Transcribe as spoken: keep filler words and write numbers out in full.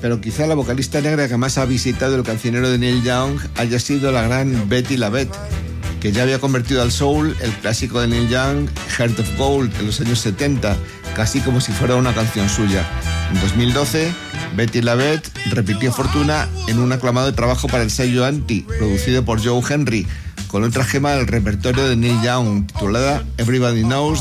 pero quizá la vocalista negra que más ha visitado el cancionero de Neil Young haya sido la gran Betty LaBette, que ya había convertido al soul el clásico de Neil Young, Heart of Gold, en los años setenta, casi como si fuera una canción suya. En dos mil doce, Betty LaBette repitió fortuna en un aclamado trabajo para el sello Anti, producido por Joe Henry, con otra gema del repertorio de Neil Young, titulada Everybody Knows